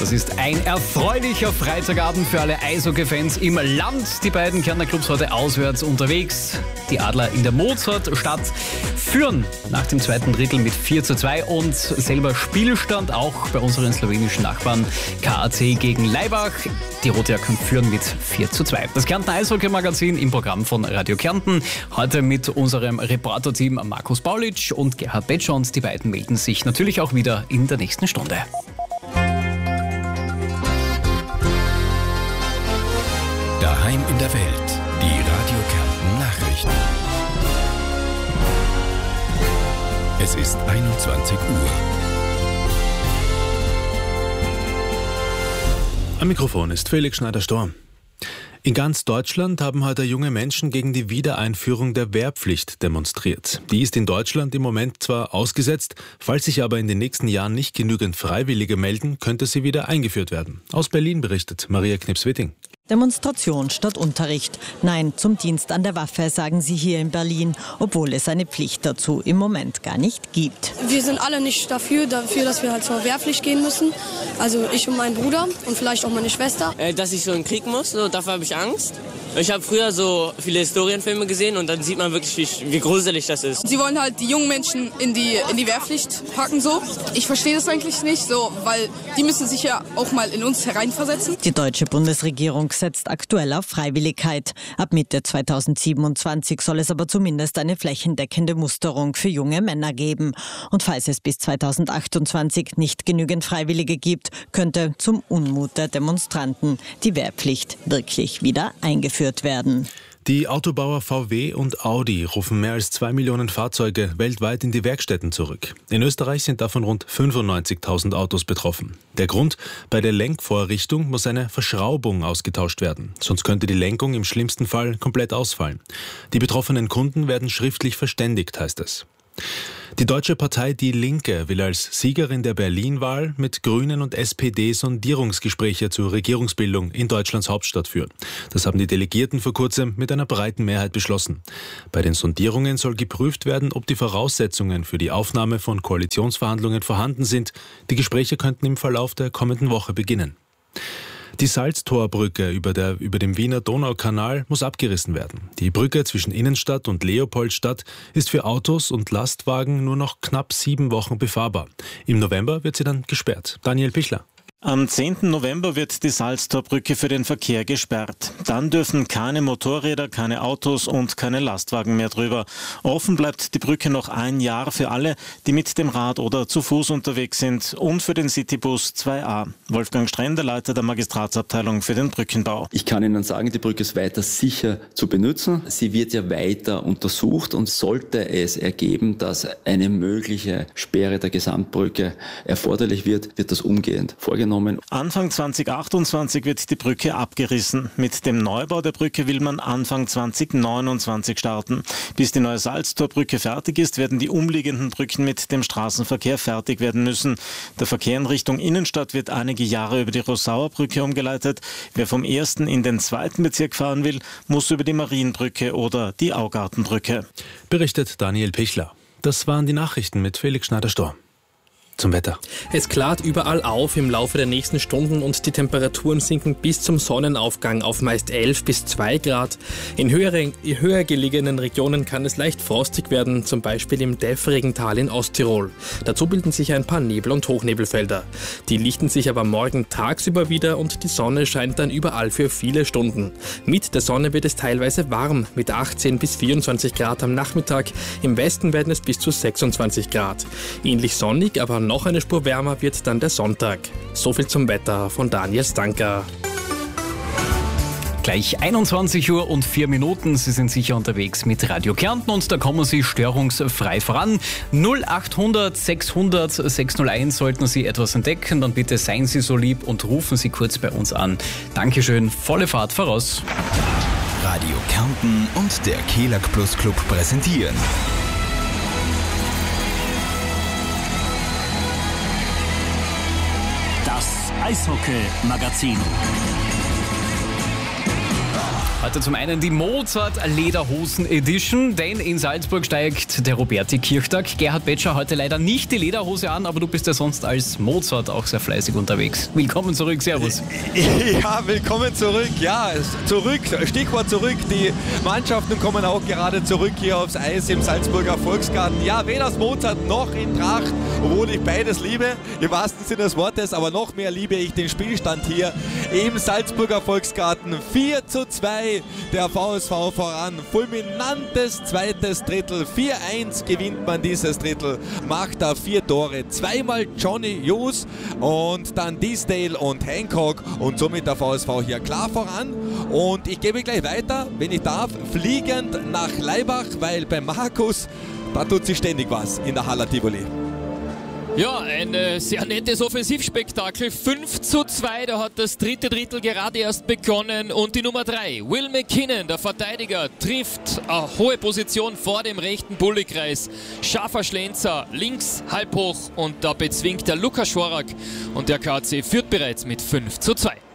Das ist ein erfreulicher Freitagabend für alle Eishockey-Fans im Land. Die beiden Kärntner Clubs heute auswärts unterwegs. Die Adler in der Mozartstadt führen nach dem zweiten Drittel mit 4:2 und selber Spielstand auch bei unseren slowenischen Nachbarn KAC gegen Laibach. Die Rotjacken führen mit 4:2. Das Kärntner Eishockey-Magazin im Programm von Radio Kärnten. Heute mit unserem Reporter-Team Markus Paulitsch und Gerhard Betscher. Und die beiden melden sich natürlich auch wieder in der nächsten Stunde. Daheim in der Welt, die Radio Kärnten Nachrichten. Es ist 21 Uhr. Am Mikrofon ist Felix Schneider-Storm. In ganz Deutschland haben heute junge Menschen gegen die Wiedereinführung der Wehrpflicht demonstriert. Die ist in Deutschland im Moment zwar ausgesetzt, falls sich aber in den nächsten Jahren nicht genügend Freiwillige melden, könnte sie wieder eingeführt werden. Aus Berlin berichtet Maria Knips-Witting. Demonstration statt Unterricht. Nein zum Dienst an der Waffe, sagen sie hier in Berlin, obwohl es eine Pflicht dazu im Moment gar nicht gibt. Wir sind alle nicht dafür, dass wir halt zur Wehrpflicht gehen müssen. Also ich und mein Bruder und vielleicht auch meine Schwester. Dass ich so in den Krieg muss, dafür habe ich Angst. Ich habe früher so viele Historienfilme gesehen und dann sieht man wirklich, wie gruselig das ist. Sie wollen halt die jungen Menschen in die Wehrpflicht packen so. Ich verstehe das eigentlich nicht so, weil die müssen sich ja auch mal in uns hereinversetzen. Die deutsche Bundesregierung setzt aktuell auf Freiwilligkeit. Ab Mitte 2027 soll es aber zumindest eine flächendeckende Musterung für junge Männer geben. Und falls es bis 2028 nicht genügend Freiwillige gibt, könnte zum Unmut der Demonstranten die Wehrpflicht wirklich wieder eingeführt werden. Die Autobauer VW und Audi rufen mehr als 2 Millionen Fahrzeuge weltweit in die Werkstätten zurück. In Österreich sind davon rund 95.000 Autos betroffen. Der Grund: bei der Lenkvorrichtung muss eine Verschraubung ausgetauscht werden. Sonst könnte die Lenkung im schlimmsten Fall komplett ausfallen. Die betroffenen Kunden werden schriftlich verständigt, heißt es. Die deutsche Partei Die Linke will als Siegerin der Berlin-Wahl mit Grünen und SPD Sondierungsgespräche zur Regierungsbildung in Deutschlands Hauptstadt führen. Das haben die Delegierten vor kurzem mit einer breiten Mehrheit beschlossen. Bei den Sondierungen soll geprüft werden, ob die Voraussetzungen für die Aufnahme von Koalitionsverhandlungen vorhanden sind. Die Gespräche könnten im Verlauf der kommenden Woche beginnen. Die Salztorbrücke über dem Wiener Donaukanal muss abgerissen werden. Die Brücke zwischen Innenstadt und Leopoldstadt ist für Autos und Lastwagen nur noch knapp 7 Wochen befahrbar. Im November wird sie dann gesperrt. Daniel Pichler. Am 10. November wird die Salztorbrücke für den Verkehr gesperrt. Dann dürfen keine Motorräder, keine Autos und keine Lastwagen mehr drüber. Offen bleibt die Brücke noch 1 Jahr für alle, die mit dem Rad oder zu Fuß unterwegs sind, und für den Citybus 2A. Wolfgang Strender, Leiter der Magistratsabteilung für den Brückenbau. Ich kann Ihnen sagen, die Brücke ist weiter sicher zu benutzen. Sie wird ja weiter untersucht, und sollte es ergeben, dass eine mögliche Sperre der Gesamtbrücke erforderlich wird, wird das umgehend vorgenommen. Anfang 2028 wird die Brücke abgerissen. Mit dem Neubau der Brücke will man Anfang 2029 starten. Bis die neue Salztorbrücke fertig ist, werden die umliegenden Brücken mit dem Straßenverkehr fertig werden müssen. Der Verkehr in Richtung Innenstadt wird einige Jahre über die Rossauer Brücke umgeleitet. Wer vom 1. in den 2. Bezirk fahren will, muss über die Marienbrücke oder die Augartenbrücke. Berichtet Daniel Pichler. Das waren die Nachrichten mit Felix Schneider-Storm. Zum Wetter. Es klart überall auf im Laufe der nächsten Stunden und die Temperaturen sinken bis zum Sonnenaufgang auf meist 11 bis 2 Grad. In höher gelegenen Regionen kann es leicht frostig werden, zum Beispiel im däfferigen Tal in Osttirol. Dazu bilden sich ein paar Nebel- und Hochnebelfelder. Die lichten sich aber morgen tagsüber wieder und die Sonne scheint dann überall für viele Stunden. Mit der Sonne wird es teilweise warm, mit 18 bis 24 Grad am Nachmittag. Im Westen werden es bis zu 26 Grad. Ähnlich sonnig, aber noch eine Spur wärmer wird dann der Sonntag. So viel zum Wetter von Daniel Stanker. Gleich 21:04 Uhr. Sie sind sicher unterwegs mit Radio Kärnten und da kommen Sie störungsfrei voran. 0800 600 601 sollten Sie etwas entdecken, dann bitte seien Sie so lieb und rufen Sie kurz bei uns an. Dankeschön, volle Fahrt voraus. Radio Kärnten und der Kelag Plus Club präsentieren. Das Eishockey-Magazin. Heute zum einen die Mozart-Lederhosen-Edition, denn in Salzburg steigt der Roberti-Kirchtag. Gerhard Betscher heute leider nicht die Lederhose an, aber du bist ja sonst als Mozart auch sehr fleißig unterwegs. Willkommen zurück, servus. Ja, willkommen zurück. Ja, zurück, Stichwort zurück. Die Mannschaften kommen auch gerade zurück hier aufs Eis im Salzburger Volksgarten. Ja, weder als Mozart noch in Tracht, obwohl ich beides liebe, im wahrsten Sinne des Wortes, aber noch mehr liebe ich den Spielstand hier im Salzburger Volksgarten. 4:2. Der VSV voran. Fulminantes zweites Drittel. 4:1 gewinnt man dieses Drittel. Macht da 4 Tore. Zweimal Johnny Hughes und dann Deasdale und Hancock. Und somit der VSV hier klar voran. Und ich gebe gleich weiter, wenn ich darf, fliegend nach Laibach, weil bei Markus, da tut sich ständig was in der Haller Tivoli. Ja, ein sehr nettes Offensivspektakel. 5:2, da hat das dritte Drittel gerade erst begonnen. Und die Nummer 3, Will McKinnon, der Verteidiger, trifft eine hohe Position vor dem rechten Bullekreis. Scharfer Schlenzer, links halb hoch und da bezwingt der Lukas Schworak. Und der KC führt bereits mit 5:2.